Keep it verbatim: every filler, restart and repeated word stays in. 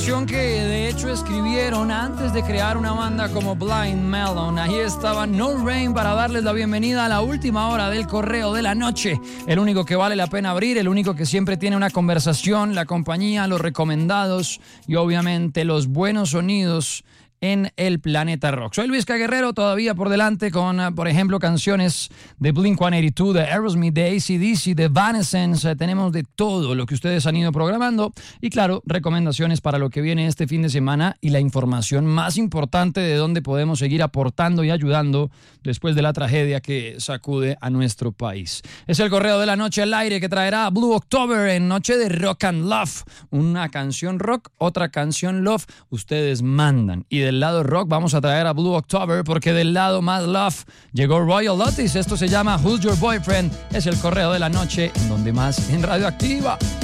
canción que de hecho escribieron antes de crear una banda como Blind Melon. Ahí estaba No Rain para darles la bienvenida a la última hora del Correo de la Noche. El único que vale la pena abrir, el único que siempre tiene una conversación, la compañía, los recomendados y obviamente los buenos sonidos en el planeta rock. Soy Luis Guerrero, todavía por delante con, uh, por ejemplo, canciones de Blink ciento ochenta y dos, de Aerosmith, de A C D C, de Evanescence. Uh, tenemos de todo lo que ustedes han ido programando y, claro, recomendaciones para lo que viene este fin de semana y la información más importante de dónde podemos seguir aportando y ayudando después de la tragedia que sacude a nuestro país. Es el Correo de la Noche al aire que traerá Blue October en Noche de Rock and Love. Una canción rock, otra canción love. Ustedes mandan. Y de del lado rock vamos a traer a Blue October porque del lado más love llegó Royal Otis. Esto se llama Who's Your Boyfriend. Es el Correo de la Noche en donde más en Radioactiva.